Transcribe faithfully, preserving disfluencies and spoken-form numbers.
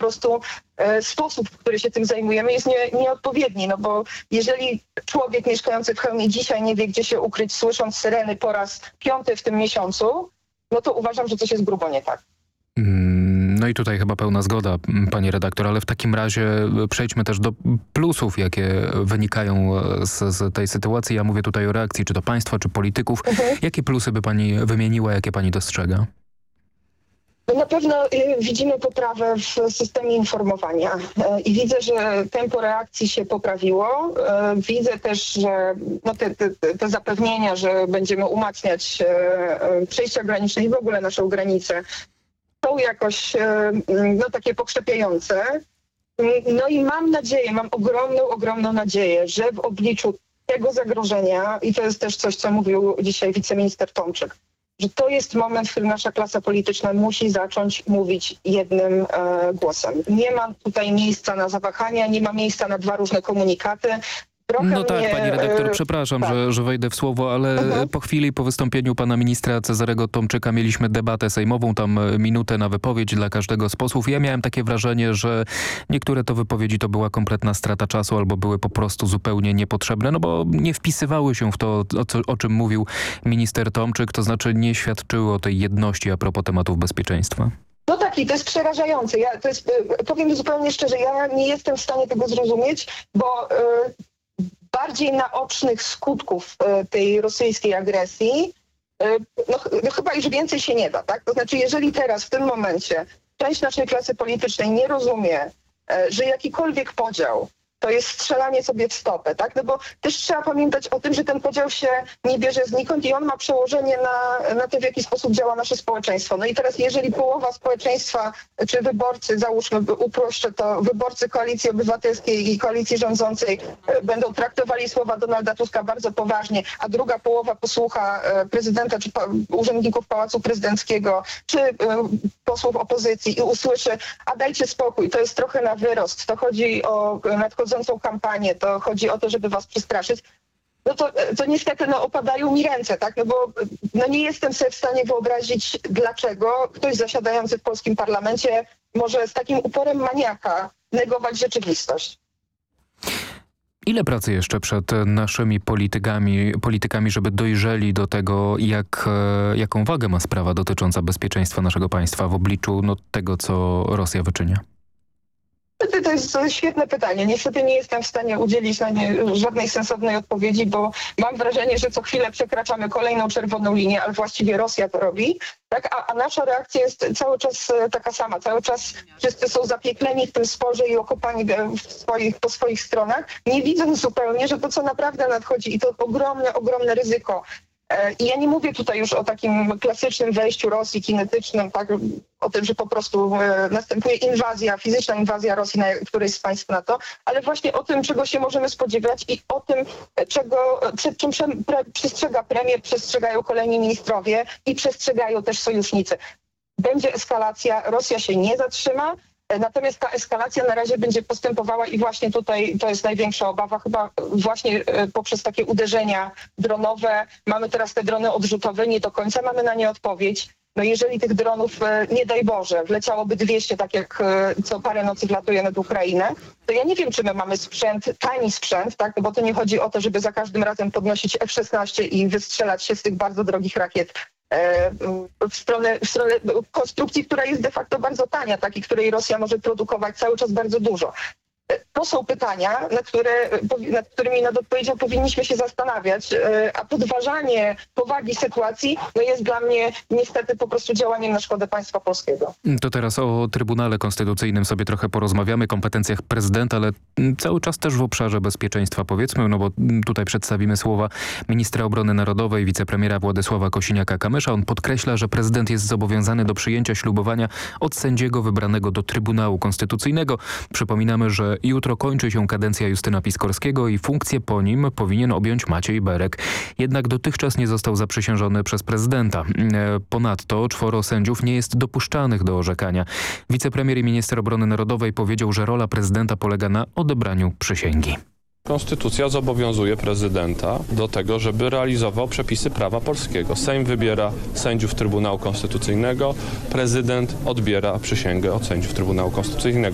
prostu e, sposób, w który się tym zajmujemy, jest nie, nieodpowiedni, no bo jeżeli człowiek mieszkający w Chełmie dzisiaj nie wie, gdzie się ukryć, słysząc syreny po raz piąty w tym miesiącu, no to uważam, że coś jest grubo nie tak. No i tutaj chyba pełna zgoda, pani redaktor, ale w takim razie przejdźmy też do plusów, jakie wynikają z, z tej sytuacji. Ja mówię tutaj o reakcji czy to państwa, czy polityków. Mhm. Jakie plusy by pani wymieniła, jakie pani dostrzega? No na pewno y, widzimy poprawę w systemie informowania y, i widzę, że tempo reakcji się poprawiło. Y, widzę też, że no te, te, te zapewnienia, że będziemy umacniać y, y, przejścia graniczne i w ogóle naszą granicę, są jakoś no, takie pokrzepiające. No i mam nadzieję, mam ogromną, ogromną nadzieję, że w obliczu tego zagrożenia, i to jest też coś, co mówił dzisiaj wiceminister Tomczyk, że to jest moment, w którym nasza klasa polityczna musi zacząć mówić jednym e, głosem. Nie ma tutaj miejsca na zawahania, nie ma miejsca na dwa różne komunikaty. Trochę no tak, mnie, pani redaktor, przepraszam, tak. że, że wejdę w słowo, ale uh-huh. po chwili, po wystąpieniu pana ministra Cezarego Tomczyka mieliśmy debatę sejmową, tam minutę na wypowiedź dla każdego z posłów. Ja miałem takie wrażenie, że niektóre to wypowiedzi to była kompletna strata czasu albo były po prostu zupełnie niepotrzebne, no bo nie wpisywały się w to, o, co, o czym mówił minister Tomczyk, to znaczy nie świadczyły o tej jedności a propos tematów bezpieczeństwa. No tak, i to jest przerażające. Ja to jest, powiem zupełnie szczerze, ja nie jestem w stanie tego zrozumieć, bo y, bardziej naocznych skutków y, tej rosyjskiej agresji, y, no, no chyba już więcej się nie da, tak? To znaczy, jeżeli teraz, w tym momencie, część naszej klasy politycznej nie rozumie, y, że jakikolwiek podział to jest strzelanie sobie w stopę, tak? No bo też trzeba pamiętać o tym, że ten podział się nie bierze znikąd i on ma przełożenie na, na to, w jaki sposób działa nasze społeczeństwo. No i teraz, jeżeli połowa społeczeństwa, czy wyborcy, załóżmy, uproszczę to, wyborcy Koalicji Obywatelskiej i Koalicji Rządzącej będą traktowali słowa Donalda Tuska bardzo poważnie, a druga połowa posłucha prezydenta, czy urzędników Pałacu Prezydenckiego, czy posłów opozycji i usłyszy, a dajcie spokój, to jest trochę na wyrost, to chodzi o nadchodzącą kampanię, to chodzi o to, żeby was przestraszyć, no to, to niestety no, opadają mi ręce, tak? No bo no, nie jestem sobie w stanie wyobrazić, dlaczego ktoś zasiadający w polskim parlamencie może z takim uporem maniaka negować rzeczywistość. Ile pracy jeszcze przed naszymi politykami, politykami, żeby dojrzeli do tego, jak, jaką wagę ma sprawa dotycząca bezpieczeństwa naszego państwa w obliczu no, tego, co Rosja wyczynia? To jest świetne pytanie. Niestety nie jestem w stanie udzielić na nie żadnej sensownej odpowiedzi, bo mam wrażenie, że co chwilę przekraczamy kolejną czerwoną linię, ale właściwie Rosja to robi. Tak? A, a nasza reakcja jest cały czas taka sama. Cały czas wszyscy są zapiekleni w tym sporze i okopani w swoich, po swoich stronach, nie widząc zupełnie, że to, co naprawdę nadchodzi i to ogromne, ogromne ryzyko. I ja nie mówię tutaj już o takim klasycznym wejściu Rosji kinetycznym, tak, o tym, że po prostu następuje inwazja, fizyczna inwazja Rosji na któreś z państw NATO, ale właśnie o tym, czego się możemy spodziewać i o tym, czego, przed czym pre, przestrzega premier, przestrzegają kolejni ministrowie i przestrzegają też sojusznicy. Będzie eskalacja, Rosja się nie zatrzyma, natomiast ta eskalacja na razie będzie postępowała i właśnie tutaj to jest największa obawa, chyba właśnie poprzez takie uderzenia dronowe. Mamy teraz te drony odrzutowe, nie do końca mamy na nie odpowiedź. No jeżeli tych dronów, nie daj Boże, wleciałoby dwieście, tak jak co parę nocy wlatuje nad Ukrainę, to ja nie wiem, czy my mamy sprzęt, tani sprzęt, tak? Bo to nie chodzi o to, żeby za każdym razem podnosić F szesnaście i wystrzelać się z tych bardzo drogich rakiet w stronę, w stronę konstrukcji, która jest de facto bardzo tania, tak, i której Rosja może produkować cały czas bardzo dużo. To są pytania, nad, które, nad którymi nad odpowiedzią powinniśmy się zastanawiać, a podważanie powagi sytuacji no jest dla mnie niestety po prostu działaniem na szkodę państwa polskiego. To teraz o Trybunale Konstytucyjnym sobie trochę porozmawiamy, kompetencjach prezydenta, ale cały czas też w obszarze bezpieczeństwa powiedzmy, no bo tutaj przedstawimy słowa ministra obrony narodowej, wicepremiera Władysława Kosiniaka-Kamysza. On podkreśla, że prezydent jest zobowiązany do przyjęcia ślubowania od sędziego wybranego do Trybunału Konstytucyjnego. Przypominamy, że jutro kończy się kadencja Justyna Piskorskiego i funkcję po nim powinien objąć Maciej Berek. Jednak dotychczas nie został zaprzysiężony przez prezydenta. Ponadto czworo sędziów nie jest dopuszczanych do orzekania. Wicepremier i minister obrony narodowej powiedział, że rola prezydenta polega na odebraniu przysięgi. Konstytucja zobowiązuje prezydenta do tego, żeby realizował przepisy prawa polskiego. Sejm wybiera sędziów Trybunału Konstytucyjnego, prezydent odbiera przysięgę od sędziów Trybunału Konstytucyjnego.